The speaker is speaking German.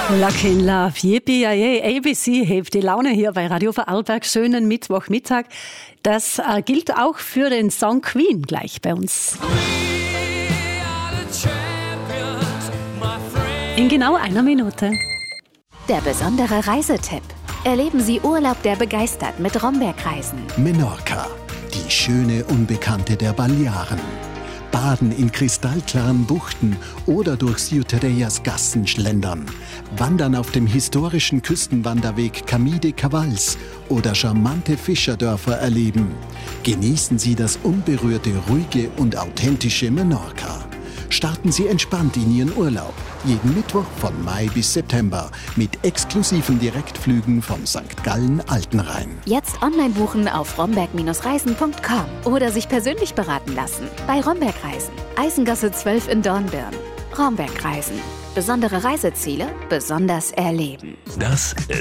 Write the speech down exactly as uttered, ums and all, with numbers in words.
Lucky in Love, yippie, A B C hebt die Laune hier bei Radio Vorarlberg. Schönen Mittwochmittag. Das äh, gilt auch für den Song Queen gleich bei uns. In genau einer Minute. Der besondere Reisetipp. Erleben Sie Urlaub, der begeistert mit Romberg-Reisen. Menorca, die schöne Unbekannte der Balearen. Baden in kristallklaren Buchten oder durch Ciutadellas Gassen schlendern. Wandern auf dem historischen Küstenwanderweg Camí de Cabals oder charmante Fischerdörfer erleben. Genießen Sie das unberührte, ruhige und authentische Menorca. Starten Sie entspannt in Ihren Urlaub. Jeden Mittwoch von Mai bis September mit exklusiven Direktflügen von Sankt Gallen Altenrhein. Jetzt online buchen auf romberg Reisen punkt com oder sich persönlich beraten lassen. Bei Romberg Reisen, Eisengasse zwölf in Dornbirn. Romberg Reisen. Besondere Reiseziele, besonders erleben. Das ist